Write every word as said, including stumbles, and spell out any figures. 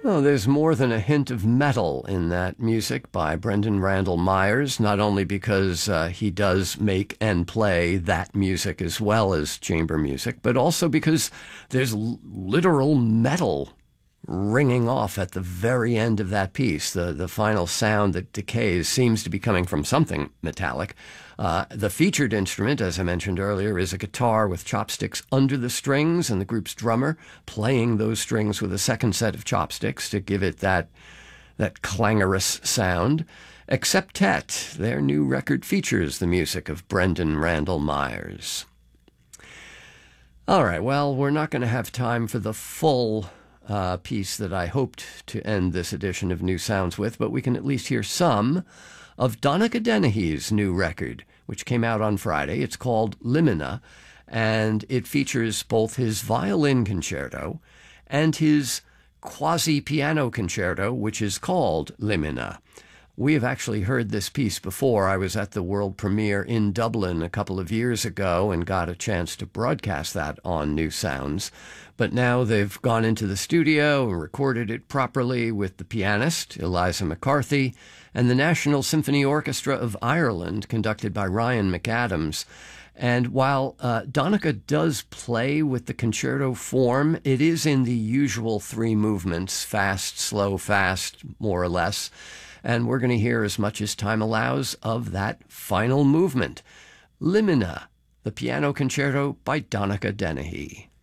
Oh, there's more than a hint of metal in that music by Brendan Randall Myers, not only because uh, he does make and play that music as well as chamber music, but also because there's l- literal metal ringing off at the very end of that piece. The, the final sound that decays seems to be coming from something metallic. Uh, the featured instrument, as I mentioned earlier, is a guitar with chopsticks under the strings, and the group's drummer playing those strings with a second set of chopsticks to give it that that clangorous sound. Exceptet, their new record features the music of Brendan Randall Myers. All right, well, we're not going to have time for the full uh, piece that I hoped to end this edition of New Sounds with, but we can at least hear some of Donnacha Dennehy's new record, which came out on Friday. It's called Limina, and it features both his violin concerto and his quasi-piano concerto, which is called Limina. We have actually heard this piece before. I was at the world premiere in Dublin a couple of years ago and got a chance to broadcast that on New Sounds. But now they've gone into the studio and recorded it properly with the pianist, Eliza McCarthy, and the National Symphony Orchestra of Ireland, conducted by Ryan McAdams. And while uh, Donnacha does play with the concerto form, it is in the usual three movements, fast, slow, fast, more or less. And we're going to hear as much as time allows of that final movement. Limina, the piano concerto by Donnacha Dennehy.